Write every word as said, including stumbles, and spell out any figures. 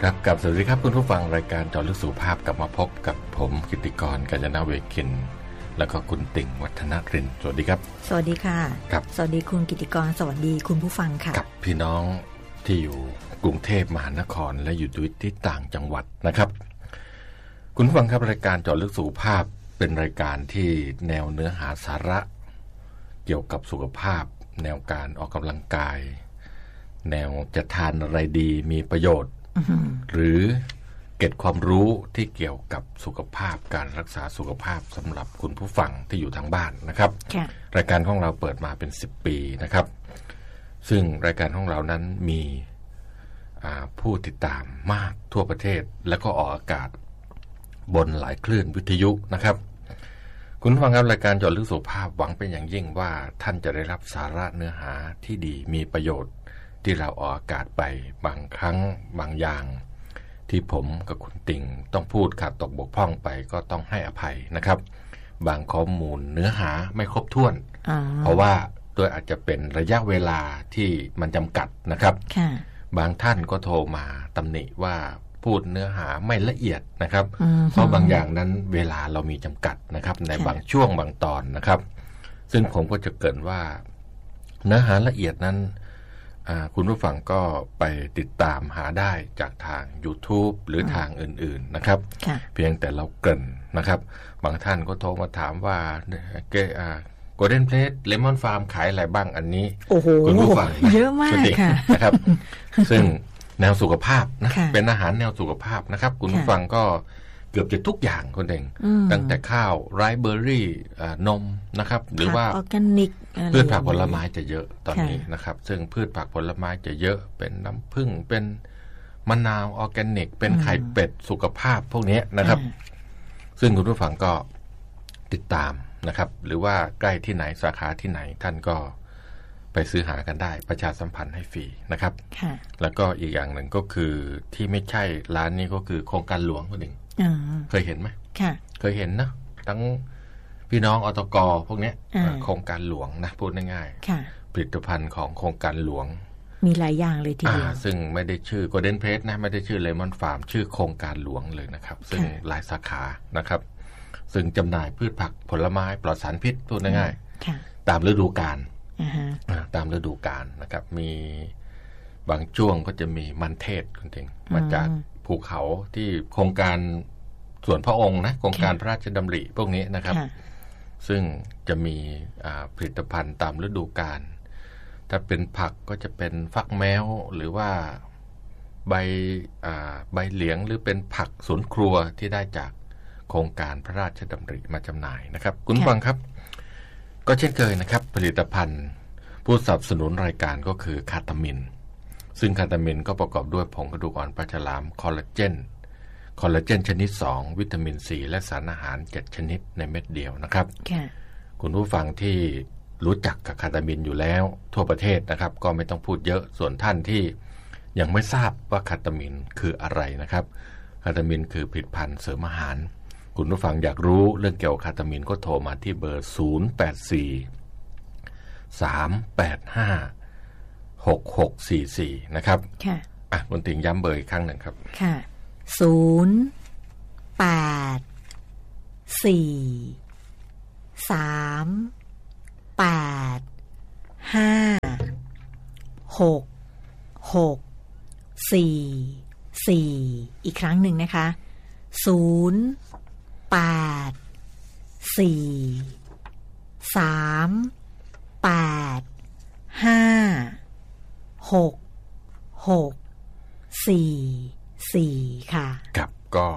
ครับกับสวัสดีครับคุณผู้ฟังรายการเจาะลึกสุขภาพกลับมาพบกับผมกิตติกรกัญญาณเวคินแล้วก็คุณติ่งวัฒนรินทร์สวัสดีครับสวัสดีค่ะครับสวัสดีคุณกิตติกรสวัสดีคุณผู้ฟังค่ะกับพี่น้องที่อยู่กรุงเทพมหานครและอยู่ที่ต่างจังหวัดนะครับคุณผู้ฟังครับรายการเจาะลึกสุขภาพเป็นรายการที่แนวเนื้อหาสาระเกี่ยวกับสุขภาพแนวการออกกำลังกายแนวจะทานอะไรดีมีประโยชน์ uh-huh. หรือเก็บความรู้ที่เกี่ยวกับสุขภาพการรักษาสุขภาพสำหรับคุณผู้ฟังที่อยู่ทางบ้านนะครับ okay. รายการของเราเปิดมาเป็นสิบปีนะครับซึ่งรายการของเรานั้นมีผู้ติดตามมากทั่วประเทศและก็ออกอากาศบนหลายคลื่นวิทยุนะครับคุณผู้ฟังครับรายการเจาะลึกสุขภาพหวังเป็นอย่างยิ่งว่าท่านจะได้รับสาระเนื้อหาที่ดีมีประโยชน์ที่เราออกอากาศไปบางครั้งบางอย่างที่ผมกับคุณติ่งต้องพูดขาดตกบกพร่องไปก็ต้องให้อภัยนะครับบางข้อมูลเนื้อหาไม่ครบถ้วนเพราะว่าโดยอาจจะเป็นระยะเวลาที่มันจำกัดนะครับบางท่านก็โทรมาตำหนิว่าพูดเนื้อหาไม่ละเอียดนะครับเพราะบางอย่างนั้นเวลาเรามีจำกัดนะครับในบางช่วงบางตอนนะครับซึ่งผมก็จะเกริ่นว่าเนื้อหาละเอียดนั้นคุณผู้ฟังก็ไปติดตามหาได้จากทาง YouTube หรือทางอื่นๆนะครับเพียงแต่เราเกริ่นนะครับบางท่านก็โทรมาถามว่าเกอ่าโกลเด้นเพลสเลมอนฟาร์มขายอะไรบ้างอันนี้คุณผู้ฟังเยอะมากค่ะนะครับซึ่งแนวสุขภาพนะเป็นอาหารแนวสุขภาพนะครับคุณผู้ฟังก็เกือบจะทุกอย่างคนเองตั้งแต่ข้าวไรซ์เบอร์รี่นมนะครับหรือว่าออร์แกนิกพืชผักผลไม้จะเยอะตอนนี้นะครับซึ่งพืชผักผลไม้จะเยอะเป็นน้ำผึ้งเป็นมะนาวออร์แกนิกเป็นไข่เป็ดสุขภาพพวกนี้นะครับซึ่งคุณผู้ฟังก็ติดตามนะครับหรือว่าใกล้ที่ไหนสาขาที่ไหนท่านก็ไปซื้อหากันได้ประชาสัมพันธ์ให้ฟรีนะครับแล้วก็อีกอย่างหนึ่งก็คือที่ไม่ใช่ร้านนี้ก็คือโครงการหลวงคนหนึ่งเคยเห็นไหมเคยเห็นนะทั้งพี่น้องอตกพวกนี้โครงการหลวงนะพูดง่ายๆผลิตภัณฑ์ของโครงการหลวงมีหลายอย่างเลยทีเดียวซึ่งไม่ได้ชื่อ Golden Plate นะไม่ได้ชื่อ Lemon Farm ชื่อโครงการหลวงเลยนะครับซึ่งหลายสาขานะครับซึ่งจำหน่ายพืชผักผลไม้ปลอดสารพิษพูดง่ายๆตามฤดูกาลตามฤดูกาลนะครับมีบางช่วงก็จะมีมันเทศคุณเองมาจากภูเขาที่โครงการส่วนพระองค์นะโครงการพระราชดำริพวกนี้นะครับซึ่งจะมีผลิตภัณฑ์ตามฤดูกาลถ้าเป็นผักก็จะเป็นฟักแมวหรือว่าใบใบเหลียงหรือเป็นผักสวนครัวที่ได้จากโครงการพระราชดำริมาจำหน่ายนะครับคุณฟังครับก็เช่นเคยนะครับผลิตภัณฑ์ผู้สนับสนุนรายการก็คือคาตามินซึ่งคาตามินก็ประกอบด้วยผงกระดูกอ่อนปลาฉลามคอลลาเจนคอลลาเจนชนิดสองวิตามินซีและสารอาหารเจ็ดชนิดในเม็ดเดียวนะครับ yeah. คุณผู้ฟังที่รู้จักกับคาตามินอยู่แล้วทั่วประเทศนะครับก็ไม่ต้องพูดเยอะส่วนท่านที่ยังไม่ทราบว่าคาตามินคืออะไรนะครับคาตามินคือผลิตภัณฑ์เสริมอาหารคุณผู้ฟังอยากรู้เรื่องเกี่ยวกับคาตามินก็โทรมาที่เบอร์ศูนย์ แปด สี่ สาม แปด ห้า หก หก สี่ สี่นะครับค่ะอ่ะคุณติ๋งย้ำเบอร์อีกครั้งหนึ่งครับค่ะศูนย์ แปด สี่ สาม แปด ห้า หก หก สี่ สี่ อีกครั้งหนึ่งนะคะศูนย์ แปด สี่ สาม แปด ห้า หก หก สี่ สี่ค่ะครับก็